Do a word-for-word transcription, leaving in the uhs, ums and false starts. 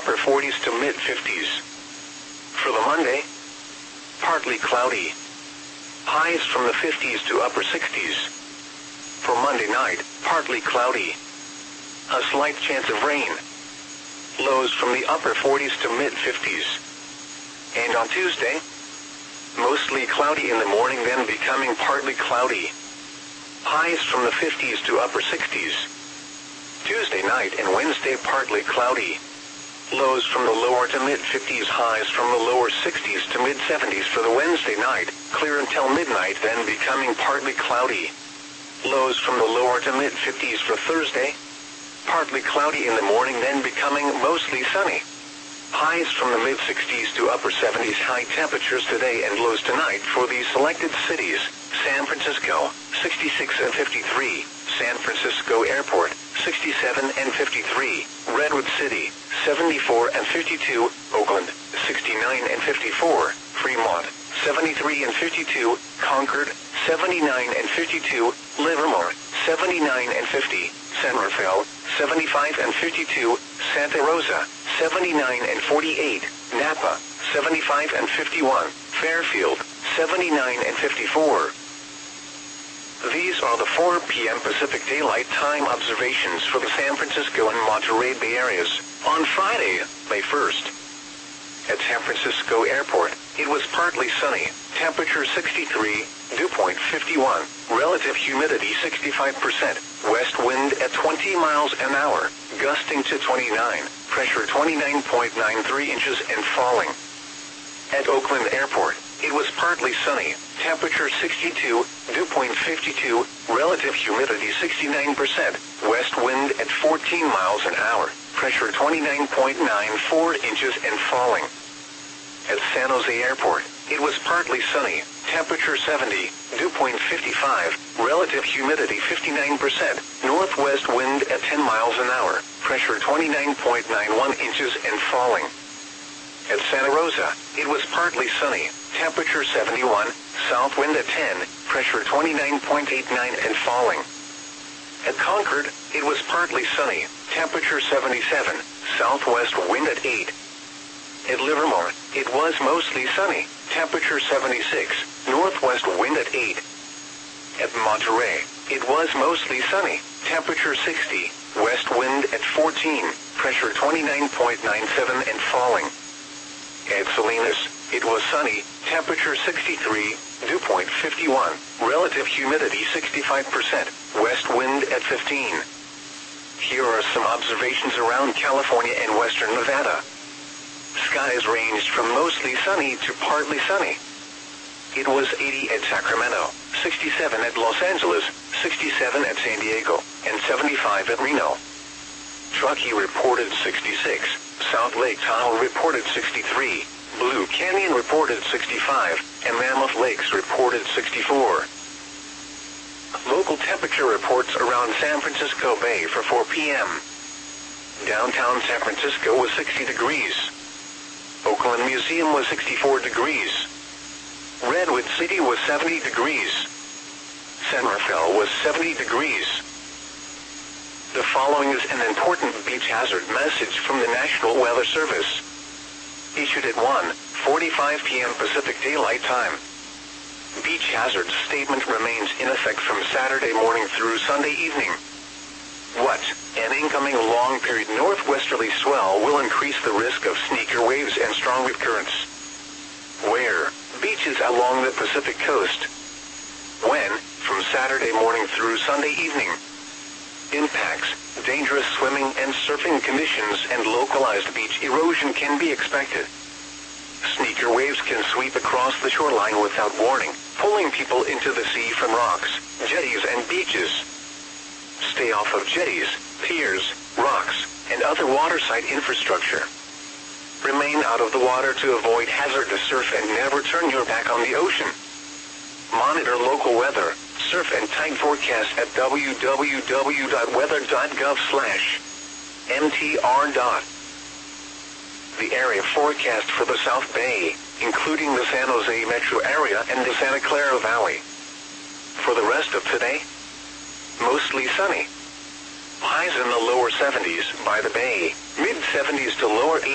upper forties to mid fifties. For the Monday, partly cloudy. Highs from the fifties to upper sixties. For Monday night, partly cloudy. A slight chance of rain. Lows from the upper forties to mid fifties. And on Tuesday, mostly cloudy in the morning, then becoming partly cloudy. Highs from the fifties to upper sixties. Tuesday night and Wednesday partly cloudy. Lows from the lower to mid fifties, highs from the lower sixties to mid seventies for the Wednesday night, clear until midnight, then becoming partly cloudy. Lows from the lower to mid fifties for Thursday. Partly cloudy in the morning, then becoming mostly sunny. Highs from the mid sixties to upper seventies, high temperatures today and lows tonight for these selected cities: San Francisco, sixty-six and fifty-three, San Francisco Airport, sixty-seven and fifty-three, Redwood City, seventy-four and fifty-two, Oakland, sixty-nine and fifty-four, Fremont, seventy-three and fifty-two, Concord, seventy-nine and fifty-two, Livermore, seventy-nine and fifty, San Rafael, seventy-five and fifty-two, Santa Rosa, seventy-nine and forty-eight, Napa, seventy-five and fifty-one, Fairfield, seventy-nine and fifty-four. These are the four p m Pacific Daylight Time observations for the San Francisco and Monterey Bay areas on Friday, May first. At San Francisco Airport, it was partly sunny, temperature sixty-three, dew point fifty-one, relative humidity sixty-five percent, west wind at twenty miles an hour, gusting to twenty-nine, pressure twenty-nine point nine three inches and falling. At Oakland Airport, it was partly sunny, temperature sixty-two, dew point fifty-two, relative humidity sixty-nine percent, west wind at fourteen miles an hour, pressure twenty-nine point nine four inches and falling. At San Jose Airport, it was partly sunny, temperature seventy, dew point fifty-five, relative humidity fifty-nine percent, northwest wind at ten miles an hour, pressure twenty-nine point nine one inches and falling. At Santa Rosa, it was partly sunny, temperature seventy-one, south wind at ten, pressure twenty-nine point eight nine and falling. At Concord, it was partly sunny, temperature seventy-seven, southwest wind at eight. At Livermore, it was mostly sunny, temperature seventy-six, northwest wind at eight. At Monterey, it was mostly sunny, temperature sixty, west wind at fourteen, pressure twenty-nine point nine seven and falling. At Salinas, it was sunny, temperature sixty-three, dew point fifty-one, relative humidity sixty-five percent, west wind at fifteen. Here are some observations around California and western Nevada. Skies ranged from mostly sunny to partly sunny. It was eighty at Sacramento, sixty-seven at Los Angeles, sixty-seven at San Diego, and seventy-five at Reno. Truckee reported sixty-six, South Lake Tahoe reported sixty-three, Blue Canyon reported sixty-five, and Mammoth Lakes reported sixty-four. Local temperature reports around San Francisco Bay for four p m Downtown San Francisco was sixty degrees. Oakland Museum was sixty-four degrees. Redwood City was seventy degrees. San Rafael was seventy degrees. The following is an important beach hazard message from the National Weather Service. Issued at one forty-five p m Pacific Daylight Time. Beach hazard statement remains in effect from Saturday morning through Sunday evening. What? An incoming long-period northwesterly swell will increase the risk of sneaker waves and strong wind currents. Where? Beaches along the Pacific coast. When? From Saturday morning through Sunday evening. Impacts, dangerous swimming and surfing conditions and localized beach erosion can be expected. Sneaker waves can sweep across the shoreline without warning, pulling people into the sea from rocks, jetties and beaches. Stay off of jetties, piers, rocks, and other waterside infrastructure. Remain out of the water to avoid hazardous surf and never turn your back on the ocean. Monitor local weather, surf and tide forecast at w w w dot weather dot gov slash m t r. The area forecast for the South Bay, including the San Jose metro area and the Santa Clara Valley. For the rest of today, mostly sunny. Highs in the lower seventies by the bay, mid seventies to lower eighties.